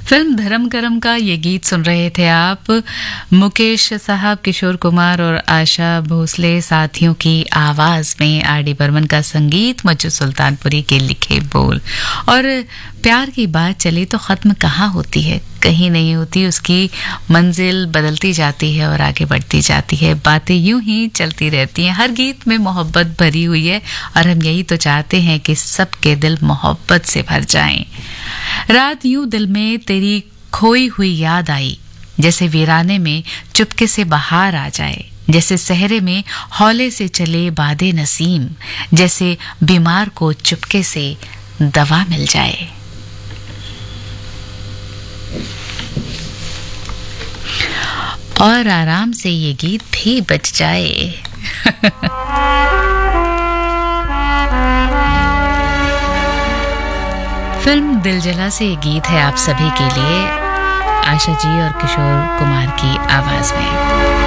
Film धर्म करम का ये गीत सुन रहे थे आप। मुकेश साहब, किशोर कुमार और आशा भोसले साथियों की आवाज में आर डी बर्मन का संगीत, मज्जू सुल्तानपुरी के लिखे बोल। और प्यार की बात चले तो खत्म कहाँ होती है, कहीं नहीं होती, उसकी मंजिल बदलती जाती है और आगे बढ़ती जाती है। बातें यूं ही चलती रहती हैं। हर गीत में मोहब्बत भरी हुई है और हम यही तो चाहते हैं कि सबके दिल मोहब्बत से भर जाएं। रात यूं दिल में तेरी खोई हुई याद आई, जैसे वीराने में चुपके से बहार आ जाए, जैसे सहरे में हौले से चले बादे नसीम, जैसे बीमार को चुपके से दवा मिल जाए। और आराम से ये गीत भी बज जाए। फिल्म दिल जला से ये गीत है आप सभी के लिए, आशा जी और किशोर कुमार की आवाज में।